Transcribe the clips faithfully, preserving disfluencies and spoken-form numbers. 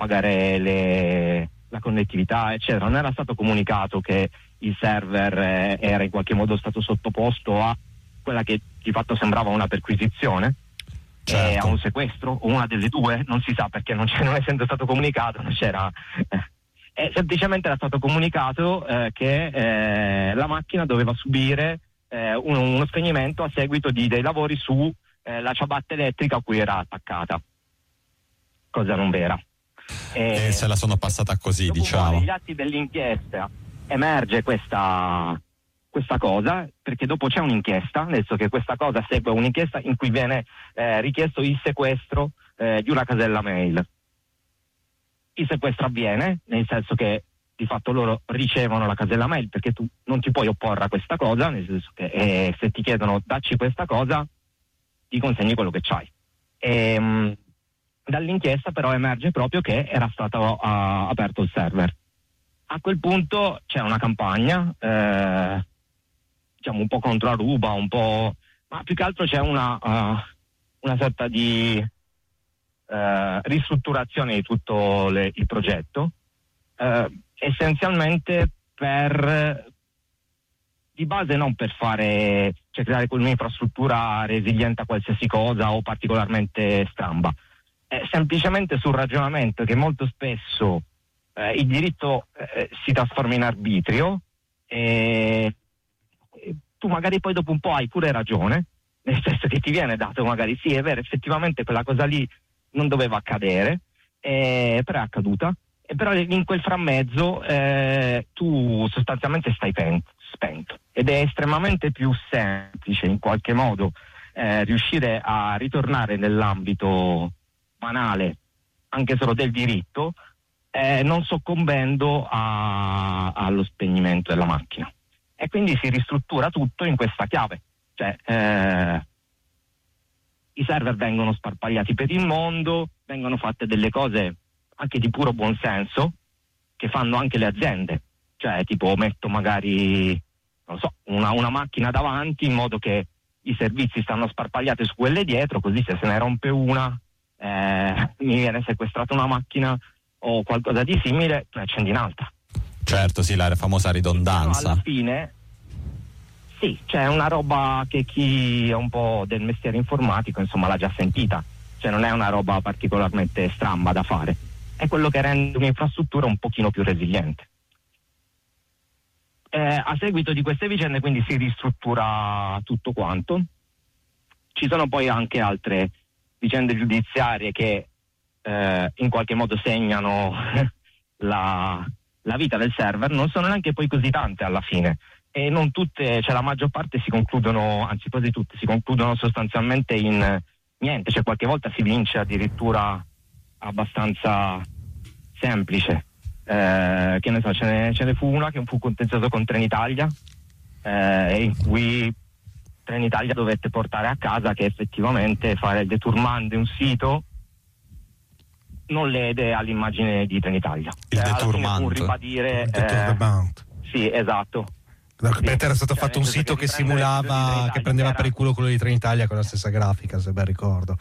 pagare le, la connettività, eccetera. Non era stato comunicato che il server eh, era in qualche modo stato sottoposto a quella che di fatto sembrava una perquisizione, certo. e a un sequestro, o una delle due, non si sa, perché non, c'è, non essendo stato comunicato non c'era... Eh. E semplicemente era stato comunicato eh, che eh, la macchina doveva subire eh, un, uno spegnimento a seguito di dei lavori su eh, la ciabatta elettrica a cui era attaccata, cosa non vera. E, e se la sono passata così, diciamo. Negli atti dell'inchiesta emerge questa, questa cosa, perché dopo c'è un'inchiesta, nel senso che questa cosa segue un'inchiesta in cui viene eh, richiesto il sequestro eh, di una casella mail. Il sequestro avviene, nel senso che di fatto loro ricevono la casella mail, perché tu non ti puoi opporre a questa cosa, nel senso che eh, se ti chiedono dacci questa cosa, ti consegni quello che c'hai. E, mh, dall'inchiesta però emerge proprio che era stato uh, aperto il server. A quel punto c'è una campagna, eh, diciamo un po' contro Aruba, un po', ma più che altro c'è una, uh, una sorta di Uh, ristrutturazione di tutto le, il progetto, uh, essenzialmente per, di base non per fare, cioè creare un'infrastruttura resiliente a qualsiasi cosa o particolarmente stramba, è semplicemente sul ragionamento che molto spesso uh, il diritto uh, si trasforma in arbitrio, e, e tu magari poi dopo un po' hai pure ragione, nel senso che ti viene dato magari sì è vero, effettivamente quella cosa lì non doveva accadere, eh, però è accaduta, e però in quel frammezzo eh, tu sostanzialmente stai pen- spento, ed è estremamente più semplice in qualche modo eh, riuscire a ritornare nell'ambito banale, anche solo del diritto, eh, non soccombendo a- allo spegnimento della macchina. E quindi si ristruttura tutto in questa chiave, cioè eh, i server vengono sparpagliati per il mondo, vengono fatte delle cose anche di puro buonsenso che fanno anche le aziende, cioè tipo metto magari non so, una, una macchina davanti in modo che i servizi stanno sparpagliati su quelle dietro, così se se ne rompe una eh, mi viene sequestrata una macchina o qualcosa di simile, tu ne accendi un'altra. Certo, sì, la famosa ridondanza. Però alla fine sì, c'è una roba che chi è un po' del mestiere informatico insomma l'ha già sentita, cioè non è una roba particolarmente stramba da fare, è quello che rende un'infrastruttura un pochino più resiliente. Eh, a seguito di queste vicende quindi si ristruttura tutto quanto. Ci sono poi anche altre vicende giudiziarie che eh, in qualche modo segnano la, la vita del server, non sono neanche poi così tante alla fine. E non tutte, cioè la maggior parte si concludono, anzi quasi tutte, si concludono sostanzialmente in niente, cioè qualche volta si vince addirittura abbastanza semplice. Eh, che ne so, ce ne, ce ne fu una che fu contenzioso con Trenitalia, eh, in cui Trenitalia dovette portare a casa che effettivamente fare il detourment di un sito non lede all'immagine di Trenitalia. Il eh, detourment. Fu ribadire, il detournement. Eh, sì, esatto. Sì, era stato fatto un sito che, che simulava, che prendeva era... per il culo quello di Trenitalia con la stessa grafica, se ben ricordo.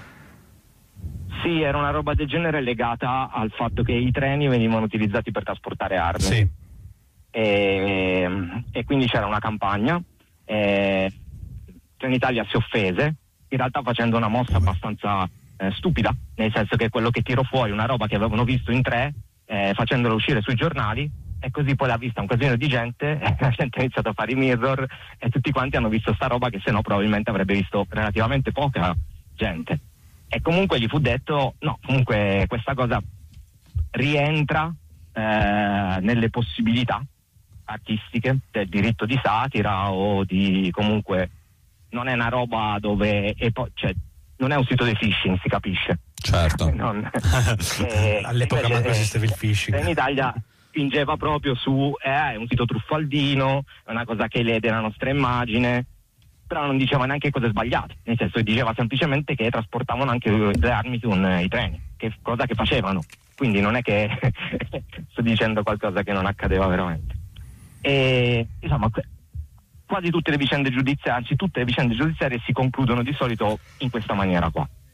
Sì, era una roba del genere legata al fatto che i treni venivano utilizzati per trasportare armi. Sì. E, e quindi c'era una campagna. E Trenitalia si offese, in realtà facendo una mossa abbastanza eh, stupida, nel senso che quello che tirò fuori una roba che avevano visto in tre, eh, facendola uscire sui giornali. E così poi l'ha vista un casino di gente, e la gente ha iniziato a fare i mirror e tutti quanti hanno visto sta roba che se no probabilmente avrebbe visto relativamente poca gente. E comunque gli fu detto no, comunque questa cosa rientra eh, nelle possibilità artistiche del diritto di satira, o di comunque non è una roba dove e poi, cioè, non è un sito di phishing, si capisce. Certo. non, eh, all'epoca manco esisteva il phishing. In Italia spingeva proprio su eh, è un sito truffaldino, è una cosa che lede la nostra immagine, però non diceva neanche cose sbagliate, nel senso che diceva semplicemente che trasportavano anche le armi con eh, i treni, che cosa che facevano, quindi non è che sto dicendo qualcosa che non accadeva veramente. E insomma quasi tutte le vicende giudiziarie, anzi tutte le vicende giudiziarie si concludono di solito in questa maniera qua.